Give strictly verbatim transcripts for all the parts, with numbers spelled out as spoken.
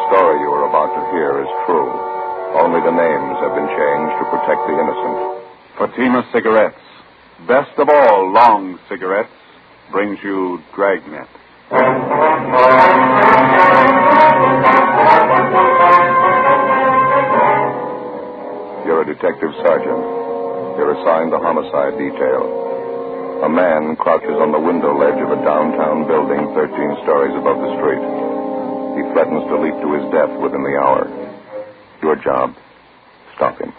story you are about to hear is true. Only the names have been changed to protect the innocent. Fatima Cigarettes, best of all long cigarettes, brings you Dragnet. You're a detective sergeant. You're assigned the homicide detail. A man crouches on the window ledge of a downtown building thirteen stories above the street. He threatens to leap to his death within the hour. Your job, stop him.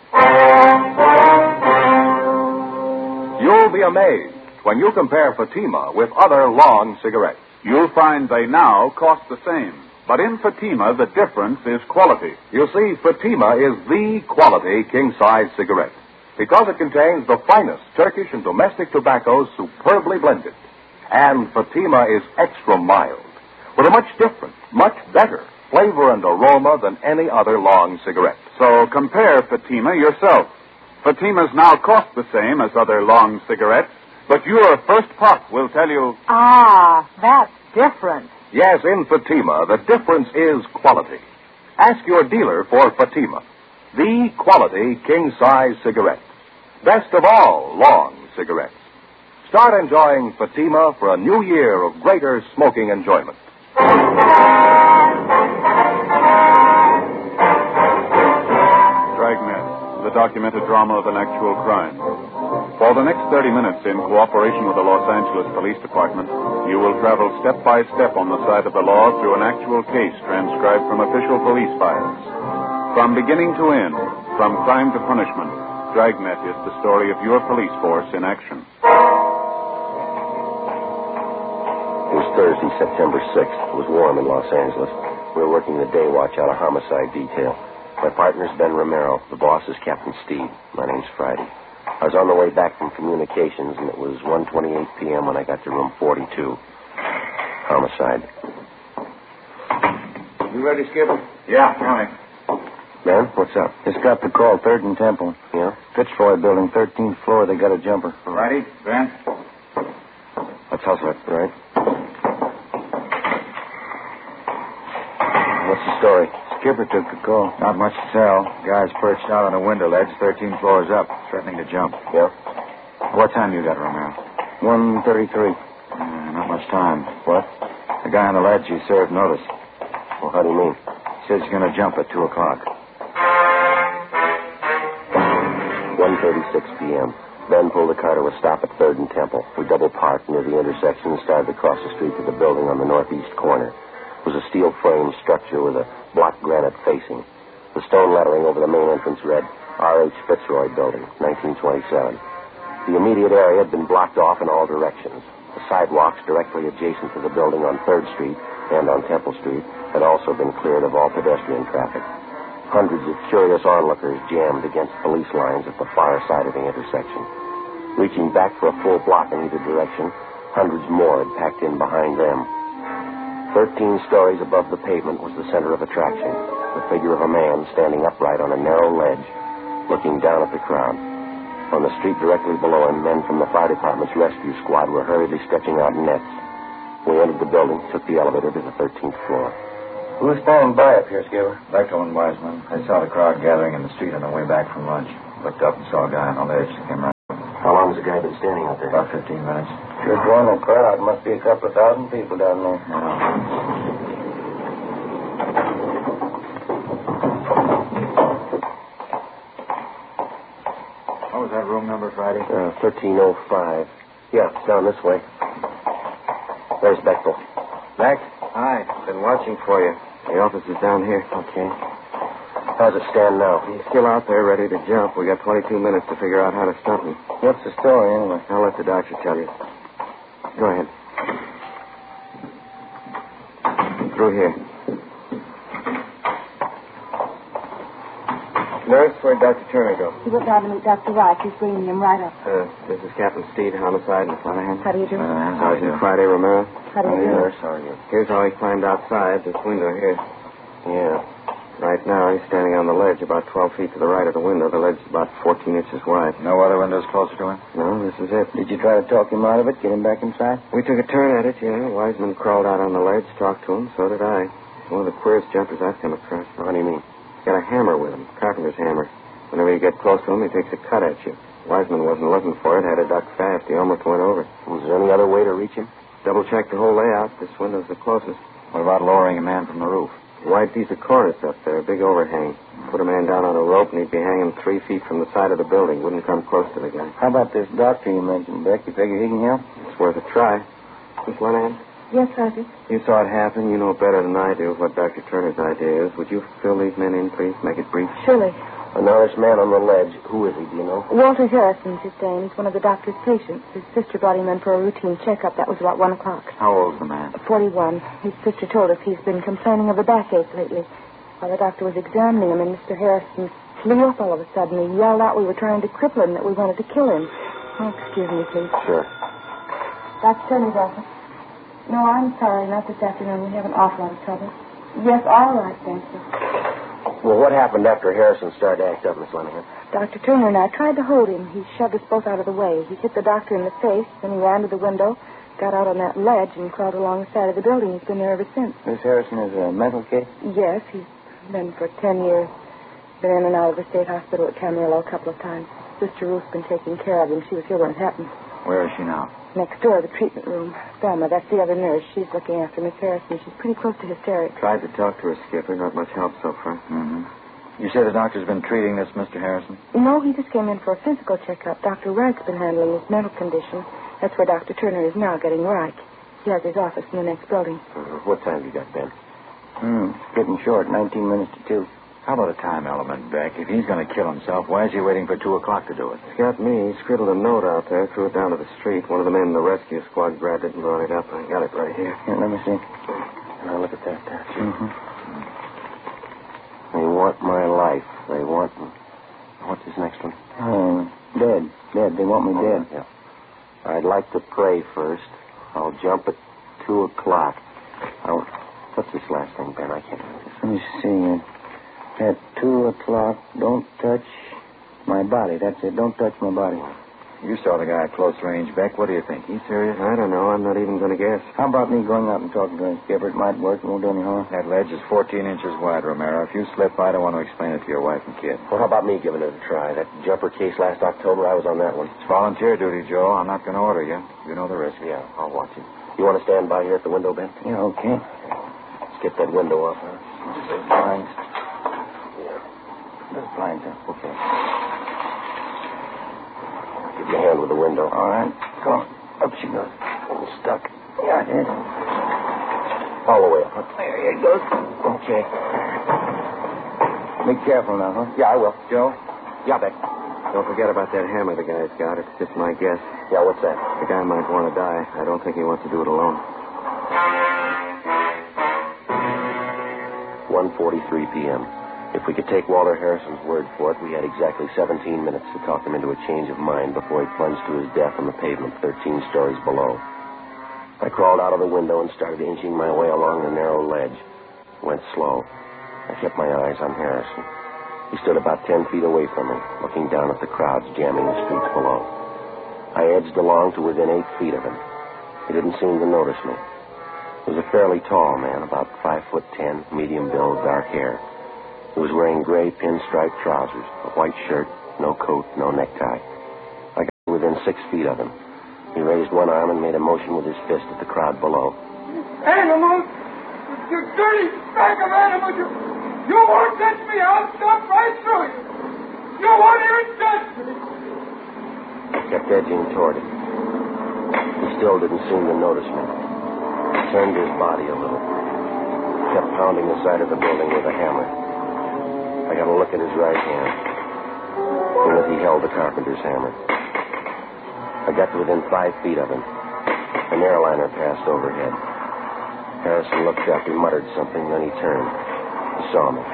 You'll be amazed when you compare Fatima with other long cigarettes. You'll find they now cost the same. But in Fatima, the difference is quality. You see, Fatima is the quality king-size cigarette because it contains the finest Turkish and domestic tobaccos superbly blended. And Fatima is extra mild, with a much different, much better flavor and aroma than any other long cigarette. So compare Fatima yourself. Fatimas now cost the same as other long cigarettes, but your first puff will tell you... Ah, that's different. Yes, in Fatima, the difference is quality. Ask your dealer for Fatima, the quality king-size cigarette. Best of all long cigarettes. Start enjoying Fatima for a new year of greater smoking enjoyment. Dragnet, the documented drama of an actual crime. For the next thirty minutes, in cooperation with the Los Angeles Police Department, you will travel step by step on the side of the law through an actual case transcribed from official police files. From beginning to end, from crime to punishment, Dragnet is the story of your police force in action. It was Thursday, September sixth. It was warm in Los Angeles. We were working the day watch out of homicide detail. My partner's Ben Romero. The boss is Captain Steve. My name's Friday. I was on the way back from communications, and it was one twenty-eight p.m. when I got to room forty-two. Homicide. You ready, Skipper? Yeah, coming. Ben, what's up? Just got the call, Third and Temple. Yeah? Fitzroy building, thirteenth floor. They got a jumper. Righty, Ben? Let's hustle it. Right. What's the story? Skipper took the call. Not much to tell. Guy's perched out on a window ledge, thirteen floors up, threatening to jump. Yeah? What time you got, Romero? one thirty-three. Uh, not much time. What? The guy on the ledge, he served notice. Well, how do you mean? Says he's going to jump at two o'clock. one thirty-six p.m. Ben pulled the car to a stop at Third and Temple. We double parked near the intersection and started across the street to the building on the northeast corner. It was a steel frame structure with a block granite facing. The stone lettering over the main entrance read, R H. Fitzroy Building, nineteen twenty-seven. The immediate area had been blocked off in all directions. The sidewalks directly adjacent to the building on third Street and on Temple Street had also been cleared of all pedestrian traffic. Hundreds of curious onlookers jammed against police lines at the far side of the intersection. Reaching back for a full block in either direction, hundreds more had packed in behind them. Thirteen stories above the pavement was the center of attraction, the figure of a man standing upright on a narrow ledge, looking down at the crowd. On the street directly below him, men from the fire department's rescue squad were hurriedly stretching out nets. We entered the building, took the elevator to the thirteenth floor. Who was standing by up here, Skipper? Bechtel and Wiseman. I saw the crowd gathering in the street on the way back from lunch. Looked up and saw a guy on the ledge. Came right. How long has the guy been standing out there? About fifteen minutes. Sure drawing a crowd. Must be a couple of thousand people down there. What was that room number, Friday? Uh, thirteen oh five. Yeah, it's down this way. There's Bechtel. Max? Hi. Been watching for you. The office is down here. Okay. How's it stand now? He's still out there ready to jump. We got twenty-two minutes to figure out how to stop him. What's the story, anyway? I'll let the doctor tell you. Go ahead. Through here. Nurse, where'd Doctor Turner go? He went down to meet Doctor Rice. He's bringing him right up. Uh, this is Captain Steed, homicide in Flaherty. How do you do? Uh, Sergeant Friday Romero. How do you do? Nurse, how are you? Here's how he climbed outside this window here. Yeah. Right now, he's standing on the ledge about twelve feet to the right of the window. The ledge is about fourteen inches wide. No other windows closer to him? No, this is it. Did you try to talk him out of it, get him back inside? We took a turn at it, yeah. Wiseman crawled out on the ledge, talked to him. So did I. One of the queerest jumpers I've come across. What do you mean? He's got a hammer with him, carpenter's hammer. Whenever you get close to him, he takes a cut at you. Wiseman wasn't looking for it, had to duck fast. He almost went over. Was there any other way to reach him? Double-checked the whole layout. This window's the closest. What about lowering a man from the roof? Wide piece of cornice up there, a big overhang. Put a man down on a rope, and he'd be hanging three feet from the side of the building. Wouldn't come close to the guy. How about this doctor you mentioned, Beck? You figure he can help? It's worth a try. Miss Lenahan? Yes, Sergeant. You saw it happen. You know better than I do what Doctor Turner's idea is. Would you fill these men in, please? Make it brief. Surely. And now this man on the ledge, who is he, do you know? Walter Harrison's his name. He's one of the doctor's patients. His sister brought him in for a routine checkup. That was about one o'clock. How old's the man? forty-one. His sister told us he's been complaining of a backache lately. While the doctor was examining him, and Mister Harrison flew up all of a sudden. He yelled out we were trying to cripple him, that we wanted to kill him. Oh, excuse me, please. Sure. Doctor Turner's office. No, I'm sorry. Not this afternoon. We have an awful lot of trouble. Yes, all right, thank you. Well, what happened after Harrison started to act up, Miss Lenahan? Doctor Turner and I tried to hold him. He shoved us both out of the way. He hit the doctor in the face, then he ran to the window, got out on that ledge, and crawled along the side of the building. He's been there ever since. Miss Harrison is a mental case? Yes, he's been for ten years. Been in and out of the state hospital at Camarillo a couple of times. Sister Ruth's been taking care of him. She was here when it happened. Where is she now? Next door, the treatment room. Thelma, that's the other nurse. She's looking after Miss Harrison. She's pretty close to hysterics. Tried to talk to her, Skipper. Not much help so far. Mm-hmm. You say the doctor's been treating this Mister Harrison? No, he just came in for a physical checkup. Doctor Reich's been handling his mental condition. That's where Doctor Turner is now, getting Reich. He has his office in the next building. Uh, what time have you got, Ben? Hmm, it's getting short. Nineteen minutes to two. How about a time element, Beck? If he's going to kill himself, why is he waiting for two o'clock to do it? It's got me. He scribbled a note out there, threw it down to the street. One of the men in the rescue squad grabbed it and brought it up. I got it right here. Here, let me see. Now, look at that there. Mm-hmm. They want my life. They want me. What's his next one? Uh, dead. Dead. They want me Oh, dead. Yeah. I'd like to pray first. I'll jump at two o'clock. I'll... What's this last thing, Ben? I can't remember. Let me see. At two o'clock, don't touch my body. That's it. Don't touch my body. You saw the guy at close range, Beck. What do you think? He's serious? I don't know. I'm not even going to guess. How about me going out and talking to him, Skipper? It might work. It won't do any harm. That ledge is fourteen inches wide, Romero. If you slip, I don't want to explain it to your wife and kid. Well, how about me giving it a try? That jumper case last October, I was on that one. It's volunteer duty, Joe. I'm not going to order you. You know the risk. Yeah, I'll watch you. You want to stand by here at the window, Ben? Yeah, okay. Let's get that window off, huh? Those blinds. Yeah. Those blinds, huh? Okay. Give me a hand with the window. All right. Come on. Up she goes. I'm stuck. Yeah, it is. All the way up, huh? There it goes. Okay. Be careful now, huh? Yeah, I will. Joe? Yeah, Beck. Don't forget about that hammer the guy's got. It's just my guess. Yeah, what's that? The guy might want to die. I don't think he wants to do it alone. one forty-three p.m. If we could take Walter Harrison's word for it, we had exactly seventeen minutes to talk him into a change of mind before he plunged to his death on the pavement thirteen stories below. I crawled out of the window and started inching my way along the narrow ledge. Went slow. I kept my eyes on Harrison. He stood about ten feet away from me, looking down at the crowds jamming the streets below. I edged along to within eight feet of him. He didn't seem to notice me. He was a fairly tall man, about five foot ten, medium build, dark hair. He was wearing gray pinstripe trousers, a white shirt, no coat, no necktie. I got within six feet of him. He raised one arm and made a motion with his fist at the crowd below. Animals! You dirty bag of animals! You, you won't touch me! I'll stop right through you! You won't even touch me! I kept edging toward him. He still didn't seem to notice me. He turned his body a little. Kept pounding the side of the building with a hammer. I got a look at his right hand. In it, he held the carpenter's hammer. I got to within five feet of him. An airliner passed overhead. Harrison looked up. He muttered something, then he turned. He saw me.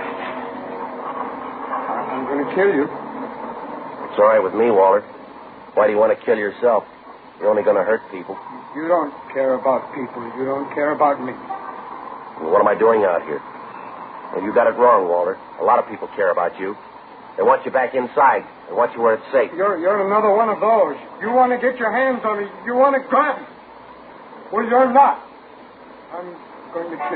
I'm going to kill you. It's all right with me, Walter. Why do you want to kill yourself? You're only going to hurt people. You don't care about people. You don't care about me. Well, what am I doing out here? Well, you got it wrong, Walter. A lot of people care about you. They want you back inside. They want you where it's safe. You're, you're another one of those. You want to get your hands on me. You want to grab me. Well, you're not. I'm going to kill you.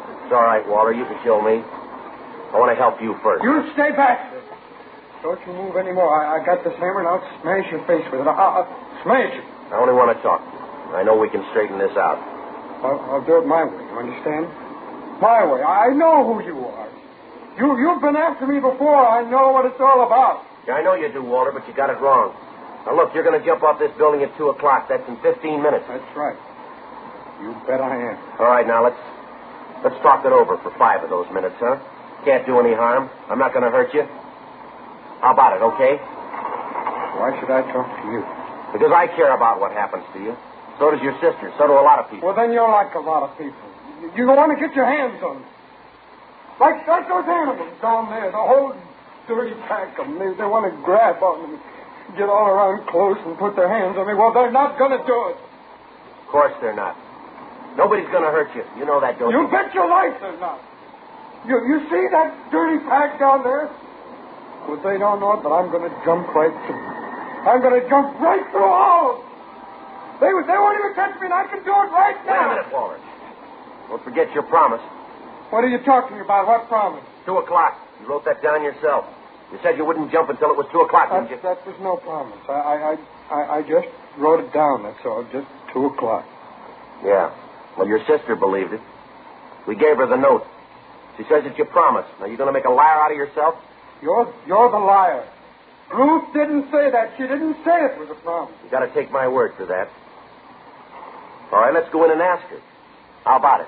It's all right, Walter. You can kill me. I want to help you first. You stay back. Don't you move anymore. I, I got this hammer, and I'll smash your face with it. I'll, I'll smash it. I only want to talk to you. I know we can straighten this out. I'll, I'll do it my way, you understand? My way. I know who you are. You, you've been after me before. I know what it's all about. Yeah, I know you do, Walter, but you got it wrong. Now, look, you're going to jump off this building at two o'clock. That's in fifteen minutes. That's right. You bet I am. All right, now, let's let's talk it over for five of those minutes, huh? Can't do any harm. I'm not going to hurt you. How about it, okay? Why should I talk to you? Because I care about what happens to you. So does your sister. So do a lot of people. Well, then you're like a lot of people. You, you want to get your hands on me. Like, like those animals down there, the whole dirty pack of them. They, they want to grab on me, get all around close and put their hands on me. Well, they're not going to do it. Of course they're not. Nobody's going to hurt you. You know that, don't you? You bet your life they're not. You, you see that dirty pack down there? Well, they don't know it, but I'm going to jump right through. I'm going to jump right through all of them. They, they won't even touch me, and I can do it right now. Wait a minute, Walter. Don't forget your promise. What are you talking about? What promise? Two o'clock. You wrote that down yourself. You said you wouldn't jump until it was two o'clock, That, didn't you? that was no promise. I, I, I, I just wrote it down, that's all. Just two o'clock. Yeah. Well, your sister believed it. We gave her the note. She says it's your promise. Now, you going to make a liar out of yourself? You're, you're the liar. Ruth didn't say that. She didn't say it was a promise. You got to take my word for that. All right, let's go in and ask her. How about it?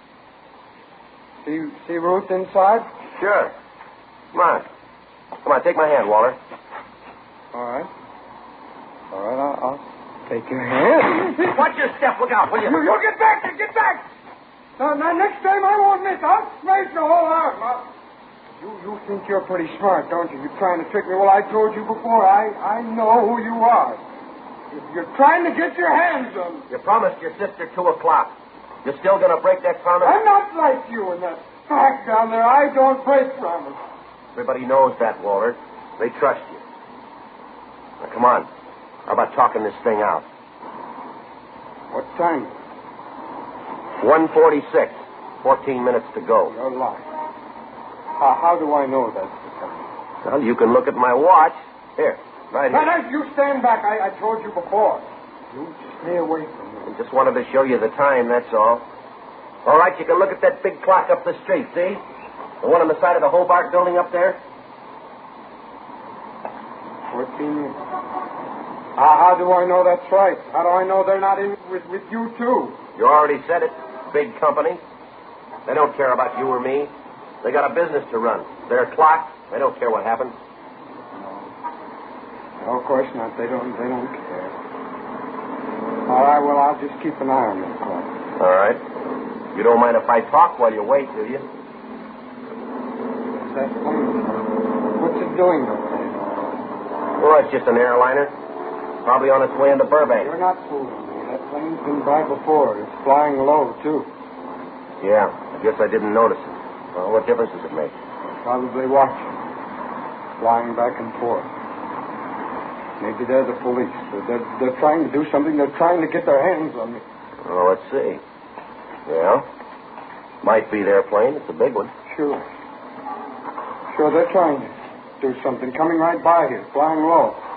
See, see Ruth inside? Sure. Come on. Come on, take my hand, Walter. All right. All right, I'll, I'll take your hand. Watch your step. Look out, will you? You, you get back. Get back. Now, now, next time I won't miss. I'll smash your whole arm. I'll... You, you think you're pretty smart, don't you? You're trying to trick me. Well, I told you before. I, I know who you are. You're trying to get your hands on me. You promised your sister two o'clock. You're still going to break that promise? I'm not like you and that pack down there. I don't break promise. Everybody knows that, Walter. They trust you. Now, come on. How about talking this thing out? What time? one forty-six. Fourteen minutes to go. You're lying. Uh, how do I know that's the time? Well, you can look at my watch. Here, right here. Now, now, you stand back. I, I told you before. You stay away from me. I just wanted to show you the time, that's all. All right, you can look at that big clock up the street, see? The one on the side of the Hobart building up there? Fourteen minutes. Uh, how do I know that's right? How do I know they're not in with, with you, too? You already said it. Big company. They don't care about you or me. They got a business to run. Their clock. They don't care what happens. No, of course not. They don't. They don't care. All right. Well, I'll just keep an eye on that clock. All right. You don't mind if I talk while you wait, do you? What's that plane? What's it doing up there? Well, it's just an airliner. Probably on its way into Burbank. You're not fooling me. That plane's been by before. It's flying low too. Yeah. I guess I didn't notice it. Well, what difference does it make? Probably watching. Flying back and forth. Maybe they're the police. They're, they're, they're trying to do something. They're trying to get their hands on me. Oh, let's see. Yeah. Might be their plane. It's a big one. Sure. Sure, they're trying to do something. Coming right by here. Flying low.